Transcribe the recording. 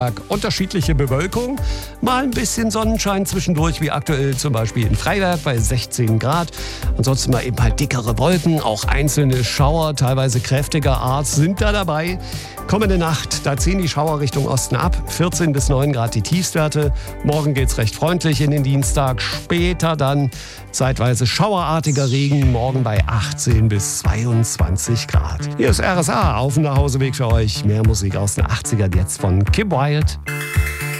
Unterschiedliche Bewölkung, mal ein bisschen Sonnenschein zwischendurch, wie aktuell zum Beispiel in Freiberg bei 16 Grad. Ansonsten mal eben halt dickere Wolken, auch einzelne Schauer, teilweise kräftiger Art, sind da dabei. Kommende Nacht, da ziehen die Schauer Richtung Osten ab, 14 bis 9 Grad die Tiefstwerte. Morgen geht's recht freundlich in den Dienstag, später dann zeitweise schauerartiger Regen, morgen bei 18 bis 22 Grad. Hier ist RSA auf dem Nachhauseweg für euch. Mehr Musik aus den 80ern jetzt von Kim Wilde.